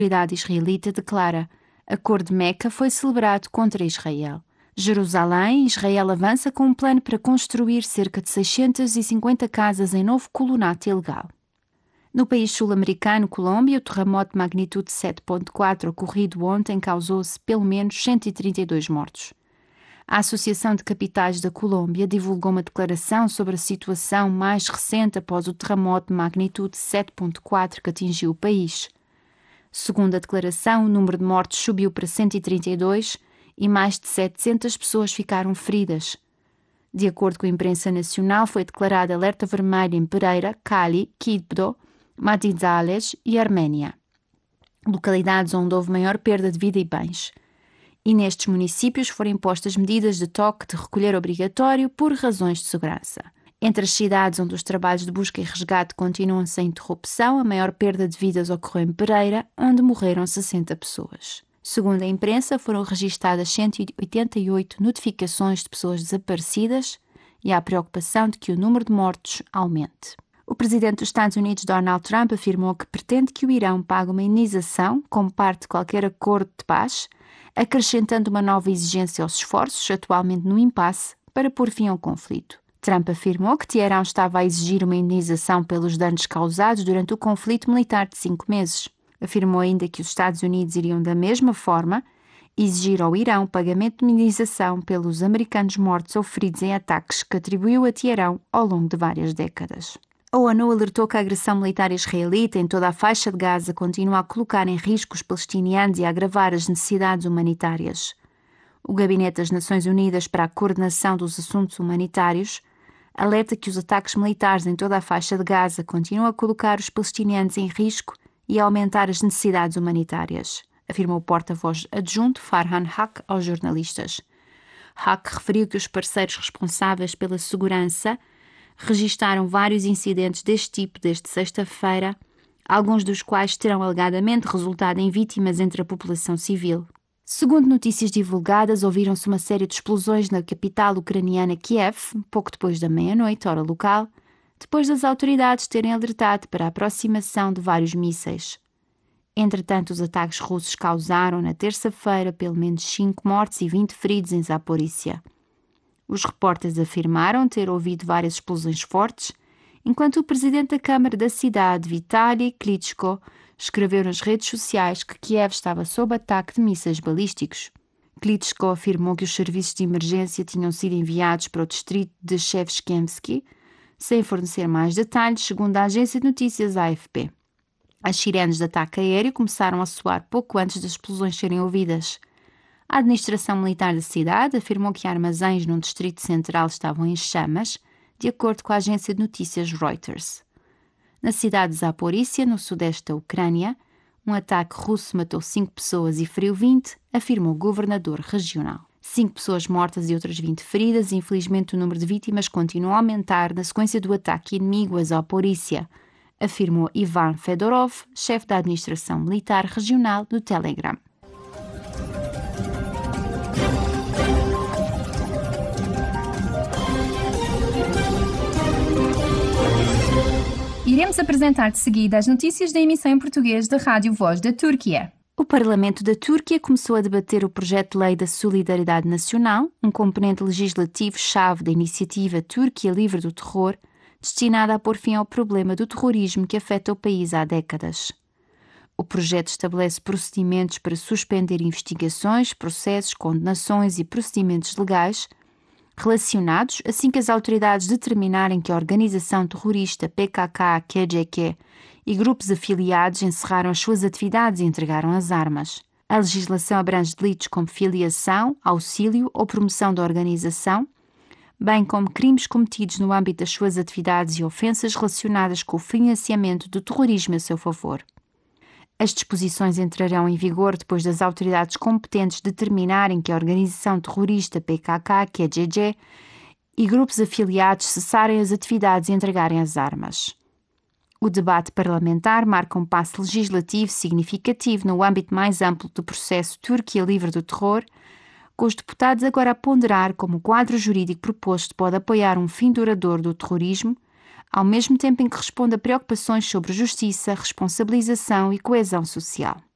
autoridade israelita declara: Acordo de Meca foi celebrado contra Israel. Jerusalém, Israel avança com um plano para construir cerca de 650 casas em novo colonato ilegal. No país sul-americano, Colômbia, o terremoto de magnitude 7.4 ocorrido ontem causou-se pelo menos 132 mortos. A Associação de Capitais da Colômbia divulgou uma declaração sobre a situação mais recente após o terremoto de magnitude 7.4 que atingiu o país. Segundo a declaração, o número de mortos subiu para 132 e mais de 700 pessoas ficaram feridas. De acordo com a imprensa nacional, foi declarada alerta vermelho em Pereira, Cali, Quibdó, Manizales e Arménia, localidades onde houve maior perda de vida e bens. E nestes municípios foram impostas medidas de toque de recolher obrigatório por razões de segurança. Entre as cidades onde os trabalhos de busca e resgate continuam sem interrupção, a maior perda de vidas ocorreu em Pereira, onde morreram 60 pessoas. Segundo a imprensa, foram registadas 188 notificações de pessoas desaparecidas e há a preocupação de que o número de mortos aumente. O presidente dos Estados Unidos, Donald Trump, afirmou que pretende que o Irão pague uma indenização como parte de qualquer acordo de paz, acrescentando uma nova exigência aos esforços, atualmente no impasse, para pôr fim ao conflito. Trump afirmou que Teherão estava a exigir uma indenização pelos danos causados durante o conflito militar de 5 meses. Afirmou ainda que os Estados Unidos iriam, da mesma forma, exigir ao Irão pagamento de indenização pelos americanos mortos ou feridos em ataques que atribuiu a Teherão ao longo de várias décadas. A ONU alertou que a agressão militar israelita em toda a faixa de Gaza continua a colocar em risco os palestinianos e a agravar as necessidades humanitárias. O Gabinete das Nações Unidas para a Coordenação dos Assuntos Humanitários alerta que os ataques militares em toda a faixa de Gaza continuam a colocar os palestinianos em risco e a aumentar as necessidades humanitárias, afirmou o porta-voz adjunto Farhan Haq aos jornalistas. Haq referiu que os parceiros responsáveis pela segurança registaram vários incidentes deste tipo desde sexta-feira, alguns dos quais terão alegadamente resultado em vítimas entre a população civil. Segundo notícias divulgadas, ouviram-se uma série de explosões na capital ucraniana Kiev, pouco depois da meia-noite, hora local, depois das autoridades terem alertado para a aproximação de vários mísseis. Entretanto, os ataques russos causaram, na terça-feira, pelo menos 5 mortos e 20 feridos em Zaporícia. Os repórteres afirmaram ter ouvido várias explosões fortes, enquanto o presidente da Câmara da cidade, Vitaly Klitschko, escreveu nas redes sociais que Kiev estava sob ataque de mísseis balísticos. Klitschko afirmou que os serviços de emergência tinham sido enviados para o distrito de Shevchensky, sem fornecer mais detalhes, segundo a agência de notícias AFP. As sirenes de ataque aéreo começaram a soar pouco antes das explosões serem ouvidas. A administração militar da cidade afirmou que armazéns num distrito central estavam em chamas, de acordo com a agência de notícias Reuters. Na cidade de Zaporícia, no sudeste da Ucrânia, um ataque russo matou 5 pessoas e feriu 20, afirmou o governador regional. 5 pessoas mortas e outras 20 feridas, e infelizmente o número de vítimas continua a aumentar na sequência do ataque inimigo a Zaporícia, afirmou Ivan Fedorov, chefe da administração militar regional do Telegram. Iremos apresentar de seguida as notícias da emissão em português da Rádio Voz da Turquia. O Parlamento da Turquia começou a debater o projeto de lei da Solidariedade Nacional, um componente legislativo-chave da iniciativa Turquia Livre do Terror, destinada a pôr fim ao problema do terrorismo que afeta o país há décadas. O projeto estabelece procedimentos para suspender investigações, processos, condenações e procedimentos legais relacionados assim que as autoridades determinarem que a organização terrorista PKK-KCK e grupos afiliados encerraram as suas atividades e entregaram as armas. A legislação abrange delitos como filiação, auxílio ou promoção da organização, bem como crimes cometidos no âmbito das suas atividades e ofensas relacionadas com o financiamento do terrorismo a seu favor. As disposições entrarão em vigor depois das autoridades competentes determinarem que a organização terrorista PKK-KCK e grupos afiliados cessarem as atividades e entregarem as armas. O debate parlamentar marca um passo legislativo significativo no âmbito mais amplo do processo Turquia Livre do Terror, com os deputados agora a ponderar como o quadro jurídico proposto pode apoiar um fim duradouro do terrorismo, ao mesmo tempo em que responde a preocupações sobre justiça, responsabilização e coesão social.